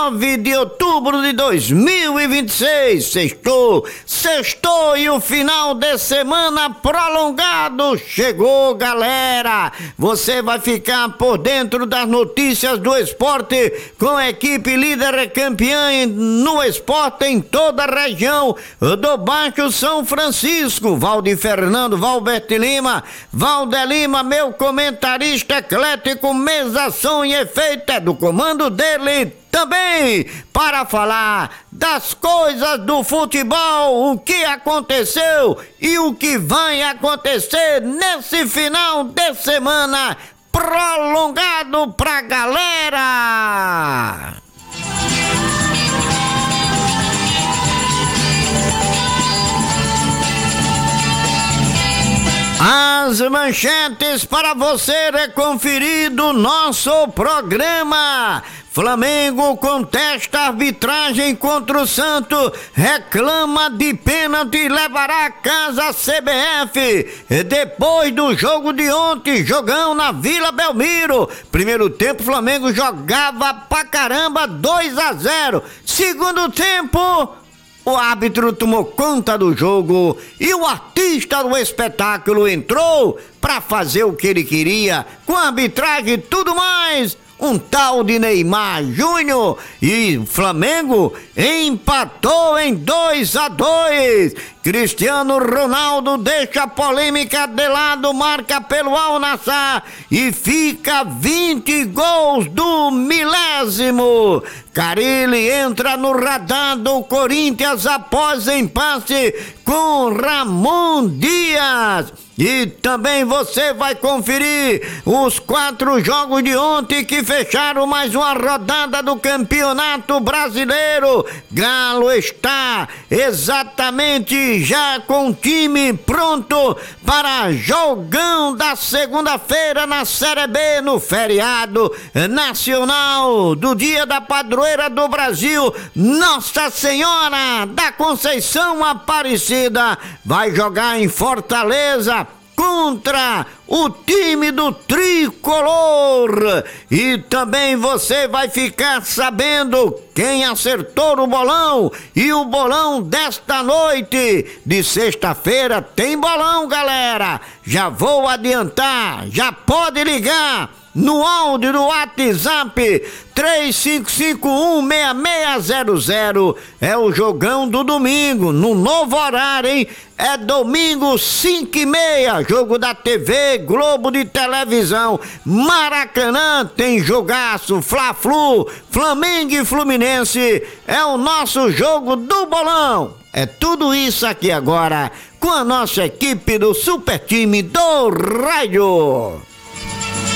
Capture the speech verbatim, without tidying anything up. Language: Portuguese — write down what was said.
nove de outubro de dois mil e vinte e seis. Sextou, sextou e o final de semana prolongado chegou, galera. Você vai ficar por dentro das notícias do esporte com a equipe líder e campeã no esporte em toda a região do Baixo São Francisco. Valdir Fernando, Valberto Lima, Valder Lima, meu comentarista eclético, mesa, som e efeito é do comando dele também, para falar das coisas do futebol, o que aconteceu e o que vai acontecer nesse final de semana prolongado pra galera. As manchetes para você reconferir do nosso programa. Flamengo contesta a arbitragem contra o Santos, reclama de pênalti e levará a casa a C B F. Depois do jogo de ontem, jogão na Vila Belmiro. Primeiro tempo, o Flamengo jogava pra caramba, dois a zero. Segundo tempo, o árbitro tomou conta do jogo e o artista do espetáculo entrou pra fazer o que ele queria, com arbitragem e tudo mais. Um tal de Neymar Júnior, e o Flamengo empatou em dois a dois. Cristiano Ronaldo deixa a polêmica de lado, marca pelo Al Nassr e fica vinte gols do milésimo. Carille entra no radar do Corinthians após empate com Ramon Dias. E também você vai conferir os quatro jogos de ontem que fecharam mais uma rodada do Campeonato Brasileiro. Galo está exatamente já com o time pronto para jogão da segunda-feira na Série B, no feriado nacional do Dia da Padroeira do Brasil, Nossa Senhora da Conceição Aparecida. Vai jogar em Fortaleza contra o time do Tricolor. E também você vai ficar sabendo quem acertou no bolão. E o bolão desta noite de sexta-feira tem bolão, galera. Já vou adiantar, já pode ligar no áudio do WhatsApp três cinco cinco um, seis seis zero zero. É o jogão do domingo, no novo horário, hein? É domingo, cinco e meia, jogo da T V Globo de televisão. Maracanã tem jogaço, Fla-Flu, Flamengo e Fluminense. É o nosso jogo do bolão. É tudo isso aqui agora com a nossa equipe do Super Time do Rádio.